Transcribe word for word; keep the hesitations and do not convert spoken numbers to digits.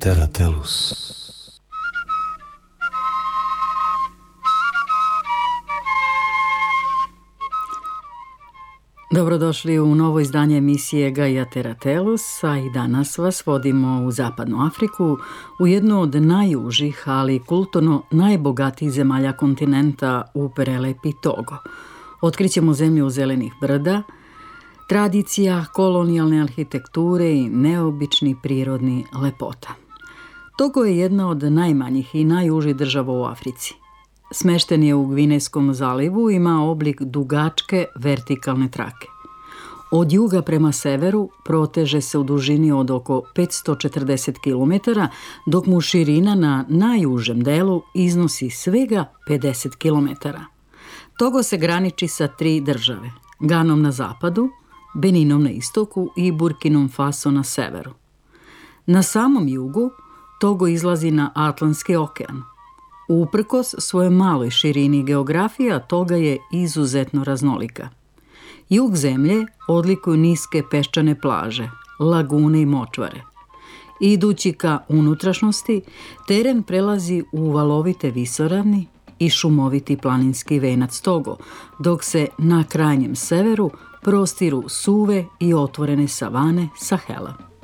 Terra Tellus. Dobrodošli u novo izdanje emisije Gaia Terra Tellus, a i danas vas vodimo u Zapadnu Afriku, u jednu od najužih, ali kulturno najbogatijih zemalja kontinenta, u prelepi Togo. Otkrićemo zemlju zelenih brda, tradicija, kolonijalne arhitekture i neobični prirodni lepota. Togo je jedna od najmanjih i najužih država u Africi. Smešten je u Gvinejskom zalivu, ima oblik dugačke vertikalne trake. Od juga prema severu proteže se u dužini od oko petsto četrdeset kilometara, dok mu širina na najužem delu iznosi svega pedeset kilometara. Togo se graniči sa tri države: Ganom na zapadu, Beninom na istoku i Burkinom Faso na severu. Na samom jugu Togo izlazi na Atlantski okean. Uprkos svojoj maloj širini geografija, toga je izuzetno raznolika. Jug zemlje odlikuju niske peščane plaže, lagune i močvare. Idući ka unutrašnjosti, teren prelazi u valovite visoravni i šumoviti planinski venac Togo, dok se na krajnjem severu prostiru suve i otvorene savane Sahela.